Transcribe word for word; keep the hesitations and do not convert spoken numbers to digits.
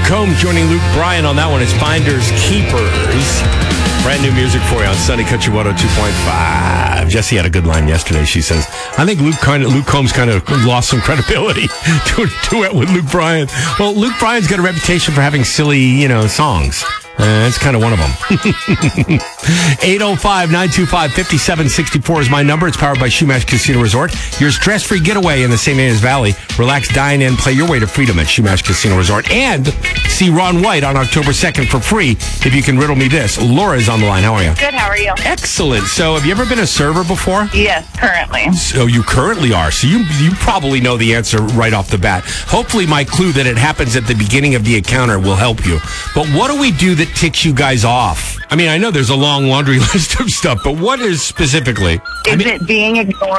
Combs joining Luke Bryan on that one. It's Finders Keepers. Brand new music for you on Sunny Country one oh two point five. Jessie had a good line yesterday. She says, I think Luke kind of, Luke Combs kind of lost some credibility to a duet with Luke Bryan. Well, Luke Bryan's got a reputation for having silly, you know, songs. Uh, that's kind of one of them. eight oh five, nine two five, five seven six four is my number. It's powered by Shumash Casino Resort. Your stress-free getaway in the Saint Anne's Valley. Relax, dine, and play your way to freedom at Shumash Casino Resort. And see Ron White on October second for free if you can riddle me this. Laura's on the line. How are you? Good, how are you? Excellent. So have you ever been a server before? Yes, currently. So you currently are. So you you probably know the answer right off the bat. Hopefully my clue that it happens at the beginning of the encounter will help you. But what do we do that ticks you guys off? I mean, I know there's a long laundry list of stuff, but what is specifically? Is I mean, it being ignored?